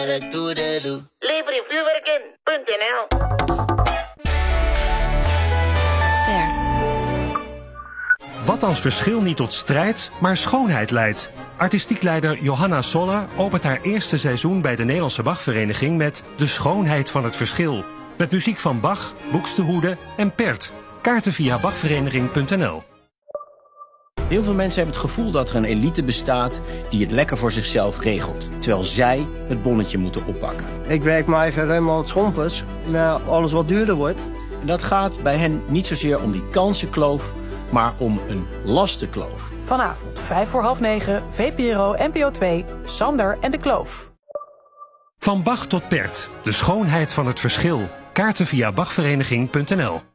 Levervuurwerken.nl. Ster. Wat als verschil niet tot strijd, maar schoonheid leidt. Artistiek leider Johanna Soller opent haar eerste seizoen bij de Nederlandse Bachvereniging met De Schoonheid van het Verschil. Met muziek van Bach, Buxtehude en Pärt. Kaarten via bachvereniging.nl. Heel veel mensen hebben het gevoel dat er een elite bestaat die het lekker voor zichzelf regelt. Terwijl zij het bonnetje moeten oppakken. Ik werk maar even helemaal het schompers. Nou, alles wat duurder wordt. En dat gaat bij hen niet zozeer om die kansenkloof, maar om een lastenkloof. Vanavond 9:05, VPRO NPO 2, Sander en de Kloof. Van Bach tot Pärt. De Schoonheid van het Verschil. Kaarten via bachvereniging.nl.